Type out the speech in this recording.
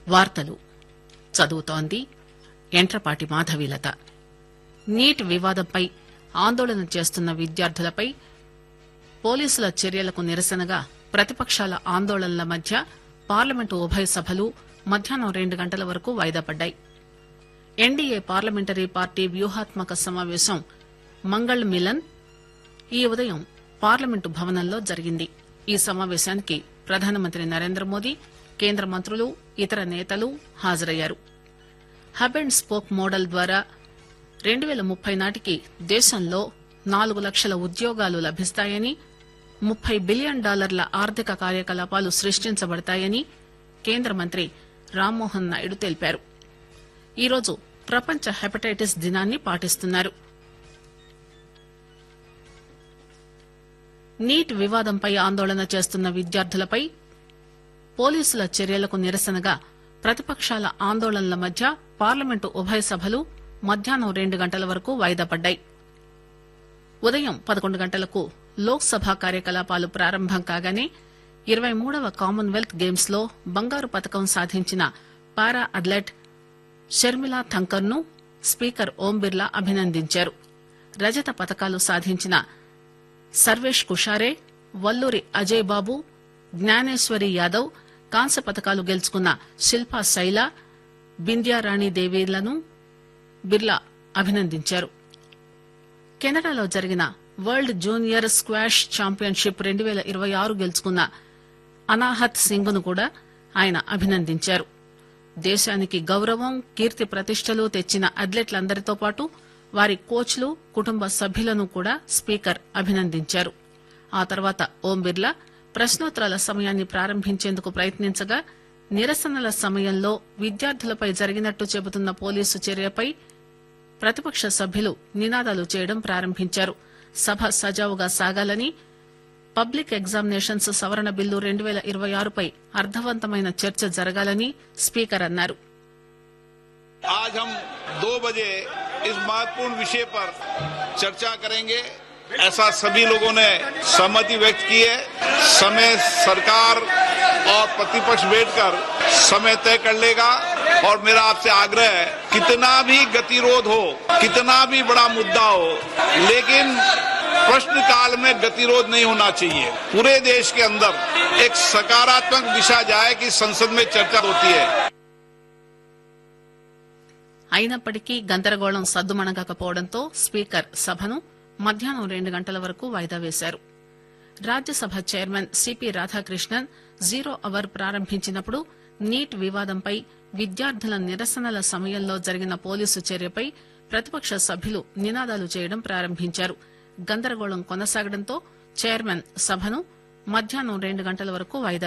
వార్తలు చదువుతోంది ఎంట్రపాటి మాధవీలత. నీట్ వివాదంపై ఆందోళన చేస్తున్న విద్యార్థులపై పోలీసుల చర్యలకు నిరసనగా ప్రతిపక్షాల ఆందోళనల మధ్య పార్లమెంటు ఉభయ సభలు మధ్యాహ్నం 2 గంటల వరకు వాయిదా పడ్డాయి. ఎన్డీఏ పార్లమెంటరీ పార్టీ వ్యూహాత్మక సమావేశం మంగళ్ మిలన్ ఈ ఉదయం పార్లమెంటు భవనంలో జరిగింది. ఈ సమావేశానికి ప్రధానమంత్రి నరేంద్రమోదీ, కేంద్ర మంత్రులు, ఇతర నేతలు హాజరయ్యారు. హబ్ అండ్ స్పోక్ మోడల్ ద్వారా 2030 నాటికి దేశంలో 4 లక్షల ఉద్యోగాలు లభిస్తాయని, $30 బిలియన్ ఆర్థిక కార్యకలాపాలు సృష్టించబడతాయని కేంద్ర మంత్రి రామ్మోహన్ నాయుడు తెలిపారు. ఈరోజు ప్రపంచ హెపటైటిస్ దినాన్ని పాటిస్తున్నారు. నీట్ వివాదంపై ఆందోళన చేస్తున్న విద్యార్థులపై పోలీసుల చర్యలకు నిరసనగా ప్రతిపక్షాల ఆందోళనల మధ్య పార్లమెంటు ఉభయ సభలు మధ్యాహ్నం 2 గంటల వరకు వాయిదా పడ్డాయి. ఉదయం 11 గంటలకు లోక్ సభ కార్యకలాపాలు ప్రారంభం కాగానే 23వ కామన్వెల్త్ గేమ్స్ లో బంగారు పతకం సాధించిన పారా అథ్లెట్ షర్మిలా థంకర్ ను స్పీకర్ ఓం బిర్లా అభినందించారు. రజత పతకాలు సాధించిన సర్వేష్ కుషారే, వల్లూరి అజయ్ బాబు, జ్ఞానేశ్వరి యాదవ్, కాంస్య పతకాలు గెలుచుకున్న శిల్పా శైల, బింద్యారాణి దేవీలను బిర్లా అభినందించారు. కెనడాలో జరిగిన వరల్డ్ జూనియర్ స్క్వాష్ ఛాంపియన్షిప్ 2026 గెలుచుకున్న అనాహత్ సింగ్ ను కూడా ఆయన అభినందించారు. దేశానికి గౌరవం, కీర్తి ప్రతిష్టలు తెచ్చిన అథ్లెట్లందరితో పాటు వారి కోచ్లు, కుటుంబ సభ్యులను కూడా స్పీకర్ అభినందించారు. ఆ తర్వాత ఓం బిర్లా ప్రశ్నోత్తరాల సమయాన్ని ప్రారంభించేందుకు ప్రయత్నించగా నిరసనల సమయంలో విద్యార్థులపై జరిగినట్టు చెబుతున్న పోలీసు చర్యపై ప్రతిపక్ష సభ్యులు నినాదాలు చేయడం ప్రారంభించారు. సభ సజావుగా సాగాలని, పబ్లిక్ ఎగ్జామినేషన్స్ సవరణ బిల్లు 2026పై అర్థవంతమైన చర్చ జరగాలని స్పీకర్ అన్నారు. आज हम 2 बजे इस महत्वपूर्ण विषय पर चर्चा करेंगे, ऐसा सभी लोगों ने सहमति व्यक्त की है. समय सरकार और प्रतिपक्ष बैठकर समय तय कर लेगा और मेरा आपसे आग्रह है, कितना भी गतिरोध हो, कितना भी बड़ा मुद्दा हो, लेकिन प्रश्न काल में गतिरोध नहीं होना चाहिए. पूरे देश के अंदर एक सकारात्मक दिशा जाए कि संसद में चर्चा होती है. అయినప్పటికీ గందరగోళం సద్దుమణగకపోవడంతో స్పీకర్ సభను మధ్యాహ్నం 2 గంటల వరకు వాయిదా వేశారు. Rajya Sabha chairman CP Radhakrishnan 0 hour ప్రారంభించినప్పుడు నీట్ వివాదంపై విద్యార్థుల నిరసనల సమయంలో జరిగిన పోలీసు చర్యపై ప్రతిపక్ష సభ్యులు నినాదాలు చేయడం ప్రారంభించారు. గందరగోళం కొనసాగడంతో చైర్మన్ సభను మధ్యాహ్నం 2 గంటల వరకు వాయిదా